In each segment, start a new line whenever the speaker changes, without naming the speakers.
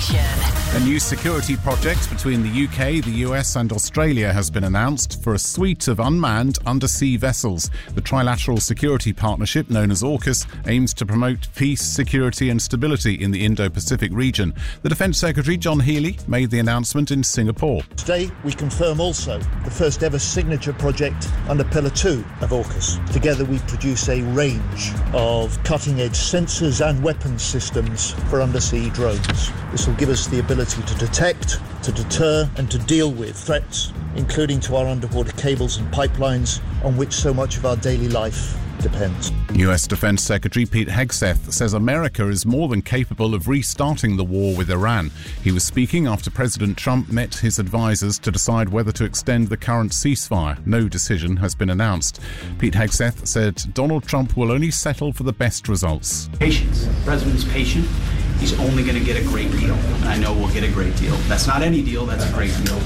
Station.
A new security project between the UK, the US and Australia has been announced for a suite of unmanned undersea vessels. The Trilateral Security Partnership, known as AUKUS, aims to promote peace, security and stability in the Indo-Pacific region. The Defence Secretary, John Healey, made the announcement in Singapore.
Today, we confirm also the first ever signature project under Pillar 2 of AUKUS. Together, we produce a range of cutting-edge sensors and weapons systems for undersea drones. This will give us the ability to detect, to deter and to deal with threats, including to our underwater cables and pipelines on which so much of our daily life depends.
US Defence Secretary Pete Hegseth says America is more than capable of restarting the war with Iran. He was speaking after President Trump met his advisers to decide whether to extend the current ceasefire. No decision has been announced. Pete Hegseth said Donald Trump will only settle for the best results.
Patience. The president's patient. He's only going to get a great deal. And I know we'll get a great deal. That's not any deal, that's a great deal.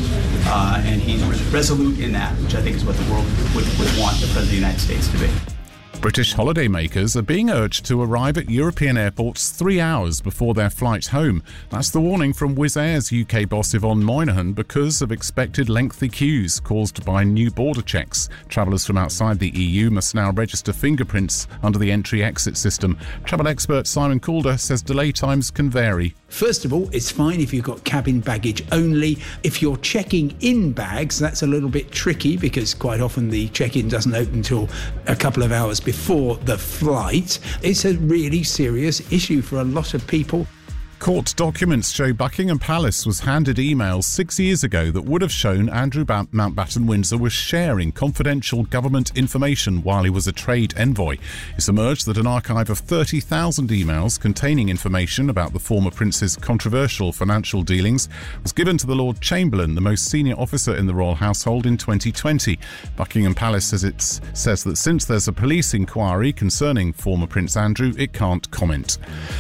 And he's resolute in that, which I think is what the world would want the President of the United States to be.
British holidaymakers are being urged to arrive at European airports 3 hours before their flight home. That's the warning from Wizz Air's UK boss Yvonne Moynihan because of expected lengthy queues caused by new border checks. Travellers from outside the EU must now register fingerprints under the entry-exit system. Travel expert Simon Calder says delay times can vary.
First of all, it's fine if you've got cabin baggage only. If you're checking in bags, that's a little bit tricky because quite often the check-in doesn't open until a couple of hours before the flight. It's a really serious issue for a lot of people.
Court documents show Buckingham Palace was handed emails 6 years ago that would have shown Andrew Mountbatten Windsor was sharing confidential government information while he was a trade envoy. It's emerged that an archive of 30,000 emails containing information about the former prince's controversial financial dealings was given to the Lord Chamberlain, the most senior officer in the royal household, in 2020. Buckingham Palace says that since there's a police inquiry concerning former Prince Andrew, it can't comment.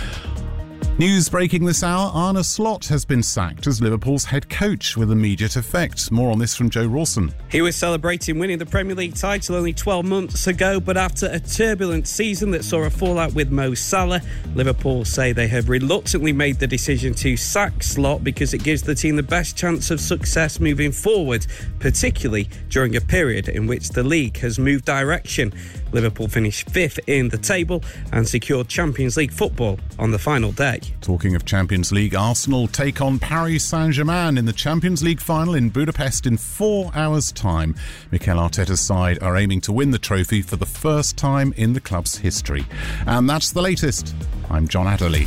News breaking this hour, Arne Slot has been sacked as Liverpool's head coach with immediate effect. More on this from Joe Rawson.
He was celebrating winning the Premier League title only 12 months ago, but after a turbulent season that saw a fallout with Mo Salah, Liverpool say they have reluctantly made the decision to sack Slot because it gives the team the best chance of success moving forward, particularly during a period in which the league has moved direction. Liverpool finished 5th in the table and secured Champions League football on the final day.
Talking of Champions League, Arsenal take on Paris Saint-Germain in the Champions League final in Budapest in 4 hours' time. Mikel Arteta's side are aiming to win the trophy for the first time in the club's history. And that's the latest. I'm John Adderley.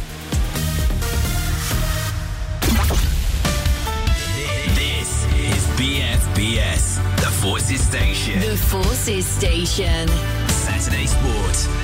This is BFBS, the Forces Station.
The Forces Station.
Saturday Sport.